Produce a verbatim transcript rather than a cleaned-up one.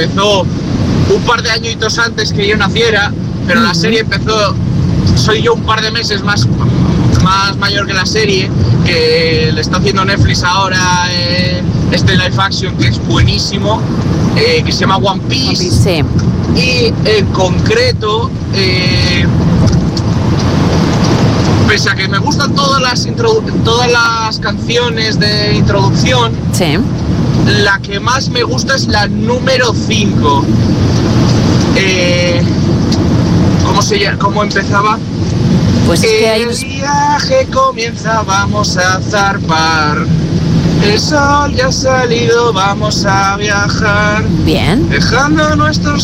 empezó un par de añitos antes que yo naciera, pero uh-huh. la serie empezó, soy yo un par de meses más, más mayor que la serie, que le está haciendo Netflix ahora, eh, este live action que es buenísimo, eh, que se llama One Piece. One Piece, sí. Y en concreto, eh, pese a que me gustan todas las, introdu- todas las canciones de introducción, sí. la que más me gusta es la número cinco. Eh, ¿Cómo se llama? ¿Cómo empezaba? Pues es que hay... El viaje comienza, vamos a zarpar. El sol ya ha salido, vamos a viajar. Bien. Dejando nuestros